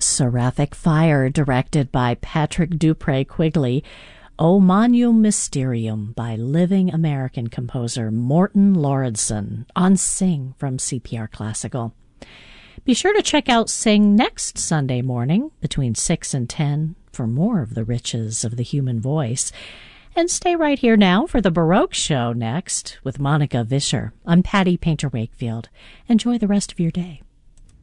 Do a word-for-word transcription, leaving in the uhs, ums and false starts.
Seraphic Fire, directed by Patrick Dupré Quigley. O Magnum Mysterium by living American composer Morten Lauridsen on Sing from C P R Classical. Be sure to check out Sing next Sunday morning between six and ten for more of the riches of the human voice. And stay right here now for the Baroque Show next with Monica Vischer. I'm Patty Painter Wakefield. Enjoy the rest of your day.